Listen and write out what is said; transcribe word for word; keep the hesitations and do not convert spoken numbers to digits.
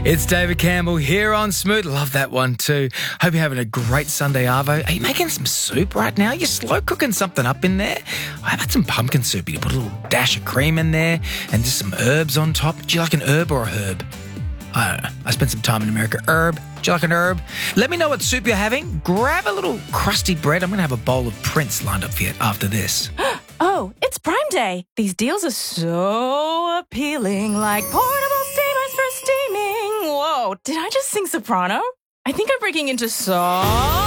It's David Campbell here on Smooth. Love that one too. Hope you're having a great Sunday, Arvo. Are you making some soup right now? You're slow cooking something up in there? How about some pumpkin soup? You put a little dash of cream in there and just some herbs on top. Do you like an herb or a herb? I don't know. I spent some time in America. Herb. Do you like an herb? Let me know what soup you're having. Grab a little crusty bread. I'm going to have a bowl of Prince lined up for you after this. Oh, it's Prime Day. These deals are so appealing, like portable steamers for steaming. Whoa, did I just sing soprano? I think I'm breaking into song.